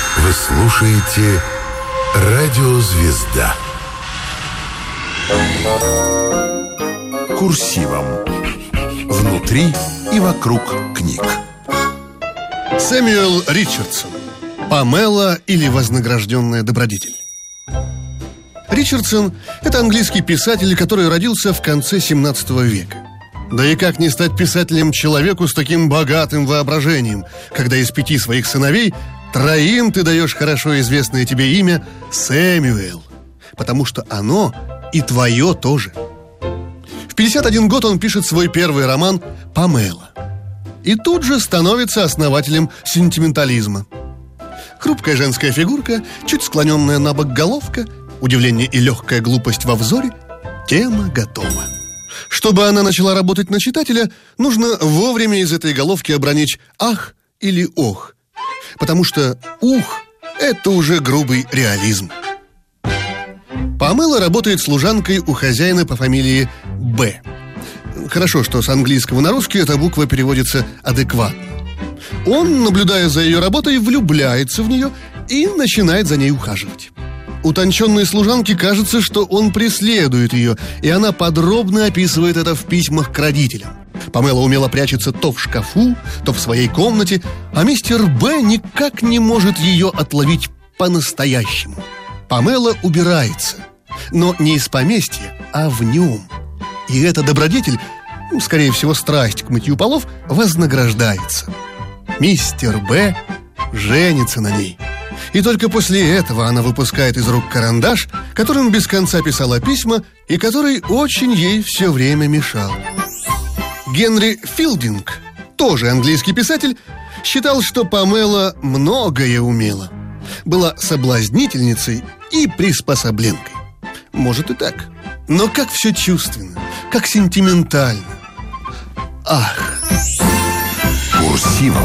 Вы слушаете «Радио Звезда». Курсивом. Внутри и вокруг книг. Сэмюэл Ричардсон. Памела или вознагражденная добродетель. Ричардсон – это английский писатель, который родился в конце 17 века. Да и как не стать писателем человеку с таким богатым воображением, когда из 5 своих сыновей 3 ты даешь хорошо известное тебе имя Сэмюэл, потому что оно и твое тоже. В 51 год он пишет свой первый роман «Памела». И тут же становится основателем сентиментализма. Хрупкая женская фигурка, чуть склоненная на бок головка, удивление и легкая глупость во взоре – тема готова. Чтобы она начала работать на читателя, нужно вовремя из этой головки обронить «ах» или «ох», потому что «ух» – это уже грубый реализм. Памела работает служанкой у хозяина по фамилии Б. Хорошо, что с английского на русский эта буква переводится адекватно. Он, наблюдая за ее работой, влюбляется в нее и начинает за ней ухаживать. Утонченной служанке кажется, что он преследует ее, и она подробно описывает это в письмах к родителям. Памела умело прячется то в шкафу, то в своей комнате, а мистер Б никак не может ее отловить по-настоящему. Памела убирается, но не из поместья, а в нем. И эта добродетель, скорее всего, страсть к мытью полов, вознаграждается. Мистер Б женится на ней. И только после этого она выпускает из рук карандаш, которым без конца писала письма и который очень ей все время мешал. Генри Филдинг, тоже английский писатель, считал, что Памела многое умела. Была соблазнительницей и приспособленкой. Может и так. Но как все чувственно, как сентиментально. Ах! Курсивом.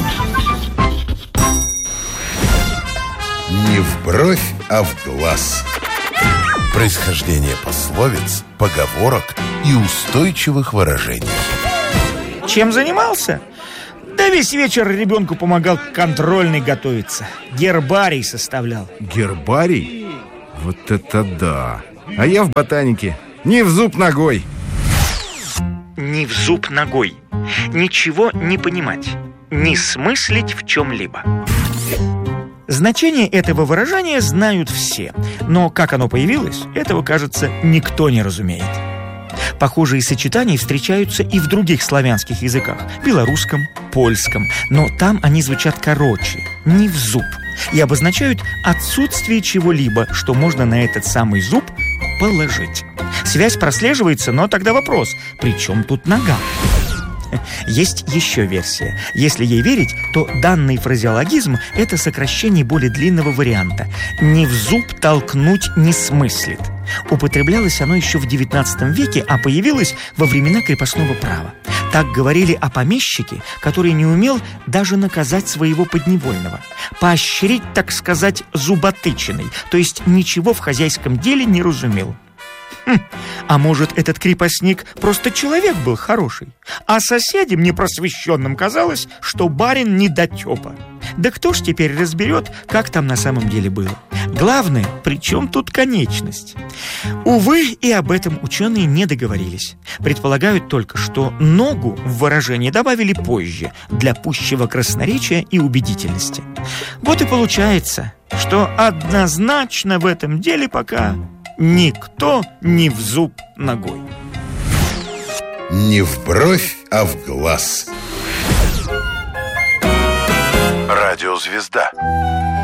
Не в бровь, а в глаз. Происхождение пословиц, поговорок и устойчивых выражений. Чем занимался? Да весь вечер ребенку помогал к контрольной готовиться. Гербарий составлял. Гербарий? Вот это да! А я в ботанике. Не в зуб ногой. Не в зуб ногой. Ничего не понимать. Не смыслить в чем-либо. Значение этого выражения знают все, но как оно появилось, этого, кажется, никто не разумеет. Похожие сочетания встречаются и в других славянских языках – белорусском, польском, но там они звучат короче, не в зуб, и обозначают отсутствие чего-либо, что можно на этот самый зуб положить. Связь прослеживается, но тогда вопрос – при чем тут нога? Есть еще версия. Если ей верить, то данный фразеологизм – это сокращение более длинного варианта. «Не в зуб толкнуть не смыслит». Употреблялось оно еще в XIX веке, а появилось во времена крепостного права. Так говорили о помещике, который не умел даже наказать своего подневольного. Поощрить, так сказать, зуботычиной, то есть ничего в хозяйском деле не разумел. А может, этот крепостник просто человек был хороший, а соседям непросвещенным казалось, что барин недотепа. Да кто ж теперь разберет, как там на самом деле было? Главное, при чем тут конечность? Увы, и об этом ученые не договорились. Предполагают только, что ногу в выражение добавили позже, для пущего красноречия и убедительности. Вот и получается, что однозначно в этом деле пока никто не в зуб ногой. Не в бровь, а в глаз. Радио Звезда.